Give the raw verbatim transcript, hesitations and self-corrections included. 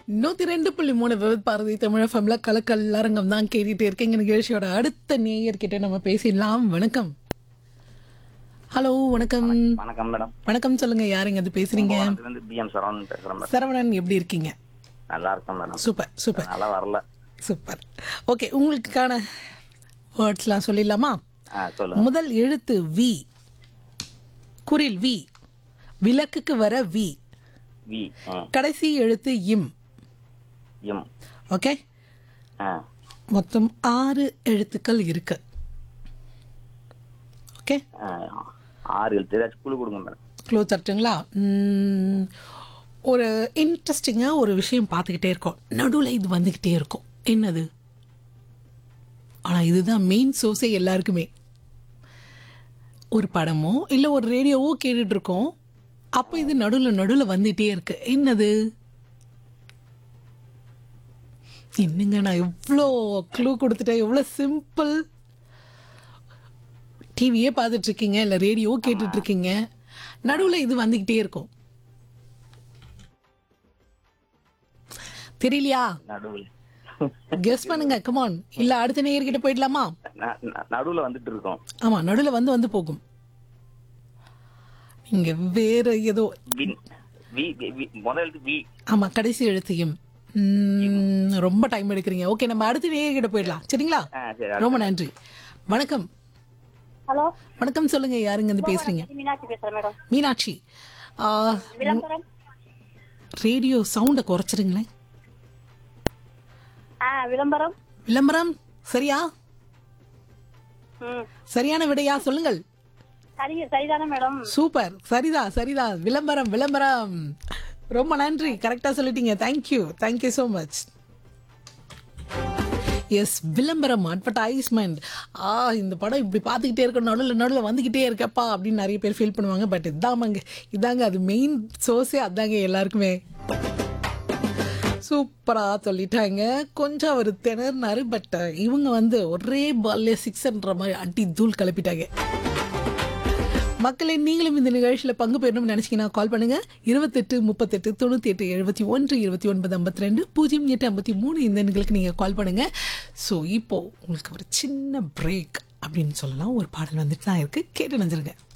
நூத்தி ரெண்டு புள்ளி மூணு விவத் பாரதி தமிழ் எஃப்எம்ல கலக்கல் அரங்கம் தான் கேட்டுட்டே இருக்கீங்க. நிகழ்ச்சியோட அடுத்த நேயர்கிட்ட நம்ம பேசிடலாம். வணக்கம். ஹலோ வணக்கம். வணக்கம் மேடம். வணக்கம், சொல்லுங்க, யாருங்க அது பேசுறீங்க? பிஎம் சரவணன் பேசுறேன் மேடம். சரவணன், எப்படி இருக்கீங்க? நல்லா இருக்கேன் மேடம். Super super. நல்லா வரல. சூப்பர். ஓகே, உங்களுக்கான வேர்ட்ஸ்லாம் சொல்லிடலாமா? ஆ சொல்லுங்க. முதல் எழுத்து வி, குரில் வி, விளக்குக்கு வர வி, வி. கடைசி எழுத்து இம். எம். ஓகே, ஆ மொத்தம் ஆறு எழுத்துக்கள் இருக்கு. ஓகே, ஆ, ஆறு எழுத்து. ஏதாச்சும் குழு கொடுங்க மேடம். க்ளோ தட்டுங்களா? ம், ஒரு இன்ட்ரெஸ்டிங்காக ஒரு விஷயம் பார்த்துக்கிட்டே இருக்கோம், நடுவில் இது வந்துக்கிட்டே இருக்கும். என்னது? ஆனால் இதுதான் மெயின் சோர்ஸே எல்லாருக்குமே. ஒரு படமோ இல்லை ஒரு ரேடியோவோ கேட்டுட்டு இருக்கோம், அப்போ இது நடுவில் நடுவில் வந்துகிட்டே இருக்கு. என்னது? என்னங்க, நான் எவ்வளோ க்ளூ கொடுத்துட்டேன், எவ்வளோ சிம்பிள். டிவியே பார்த்துட்டு இருக்கீங்க, இல்லை ரேடியோ கேட்டுட்டு இருக்கீங்க, நடுவில் இது வந்துக்கிட்டே இருக்கும். தெரியலையா? நடுவில் கெஸ் பண்ணுங்க, கமான். இல்லை அடுத்த நேயர்கிட்ட போயிடலாமா? நடுவில் வந்துட்டு இருக்கோம். ஆமாம், நடுவில் வந்து வந்து போகும். இங்கே வேற ஏதோ. வின். வி. வி. முதல் எழுத்து வி. ஆமாம், கடைசி எழுத்தையும். ம், ரொம்ப டைம் எடுக்கிறீங்க. ஓகே, நம்ம அடுத்த நேயர்கிட்ட போயிடலாம், சரிங்களா? ஆ சரி. ரொம்ப நன்றி. வணக்கம். ஹலோ வணக்கம், சொல்லுங்க, யாருங்க இருந்து பேசுறீங்க? மீனாட்சி பேசுறேன் மேடம். மீனாட்சி. ஆ, விளம்பரம். ரேடியோ சவுண்டை குறைச்சிருங்களேன். ஆ விளம்பரம். விளம்பரம் சரியா? ம் சரியான விடையா? சொல்லுங்கள். சரி சரிதானே மேடம்? சூப்பர், சரிதா சரிதா. விளம்பரம் விளம்பரம். ரொம்ப நன்றி, கரெக்டாக சொல்லிட்டீங்க. Thank you thank you so much. S, விளம்பரம், அட்வர்டைஸ்மெண்ட். ஆ, இந்த படம் இப்படி பார்த்துக்கிட்டே இருக்க, நடுவில் நடுவில் வந்துக்கிட்டே இருக்கப்பா அப்படின்னு நிறைய பேர் ஃபீல் பண்ணுவாங்க. பட் இதாமாங்க, இதாங்க அது மெயின் சோர்ஸே, அதாங்க எல்லாருக்குமே. சூப்பராக சொல்லிட்டாங்க. கொஞ்சம் அவர் திணறினாரு, பட் இவங்க வந்து ஒரே பால்லே சிக்ஸ்ன்ற மாதிரி அடி தூள் கிளப்பிட்டாங்க. மக்களே, நீங்களும் இந்த நிகழ்ச்சியில் பங்கு பெறணும்னு நினச்சிங்கன்னா கால் பண்ணுங்கள். இருபத்தெட்டு முப்பத்தெட்டு தொண்ணூற்றி எட்டு எழுபத்தி ஒன்று இருபத்தி ஒன்பது ஐம்பத்தி ரெண்டு பூஜ்ஜியம் எட்டு ஐம்பத்தி மூணு இந்த எண்களுக்கு நீங்கள் கால் பண்ணுங்கள். ஸோ இப்போது உங்களுக்கு ஒரு சின்ன பிரேக் அப்படின்னு சொல்லலாம். ஒரு பாடல் வந்துட்டு தான் இருக்குது, கேட்டு நினைச்சிருங்க.